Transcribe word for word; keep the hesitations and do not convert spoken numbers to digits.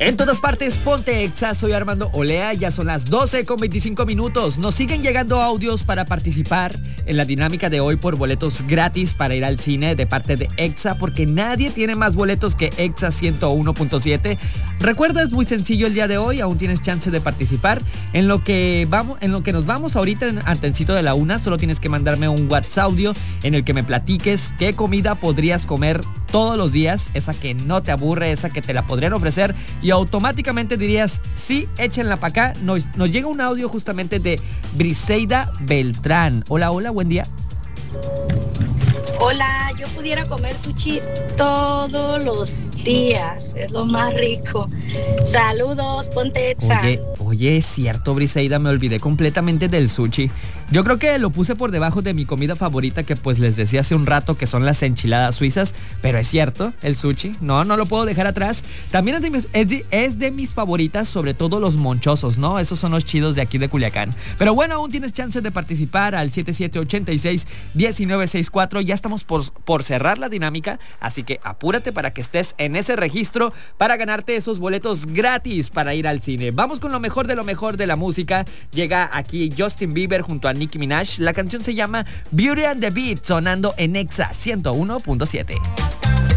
En todas partes, ponte Exa, soy Armando Olea, ya son las doce con veinticinco minutos. Nos siguen llegando audios para participar en la dinámica de hoy por boletos gratis para ir al cine de parte de Exa, porque nadie tiene más boletos que Exa ciento uno punto siete. Recuerda, es muy sencillo el día de hoy, aún tienes chance de participar. En lo que vamos, en lo que nos vamos ahorita en antencito de la una, solo tienes que mandarme un WhatsApp audio en el que me platiques qué comida podrías comer todos los días, esa que no te aburre, esa que te la podrían ofrecer y automáticamente dirías, sí, échenla para acá. Nos, nos llega un audio justamente de Briseida Beltrán. Hola, hola, buen día. Hola, yo pudiera comer sushi todos los días, es lo más rico. Saludos, ponte Exa. Oye, oye, es cierto, Briseida, me olvidé completamente del sushi. Yo creo que lo puse por debajo de mi comida favorita, que pues les decía hace un rato que son las enchiladas suizas, pero es cierto, el sushi, no, no lo puedo dejar atrás. También es de mis, es de, es de mis favoritas, sobre todo los monchosos, ¿no? Esos son los chidos de aquí de Culiacán. Pero bueno, aún tienes chance de participar al siete siete ocho seis, uno nueve seis cuatro. Ya estamos por, por cerrar la dinámica, así que apúrate para que estés en ese registro para ganarte esos boletos gratis para ir al cine. Vamos con lo mejor de lo mejor de la música. Llega aquí Justin Bieber junto a Nicki Minaj. La canción se llama Beauty and the Beat, sonando en Exa ciento uno punto siete.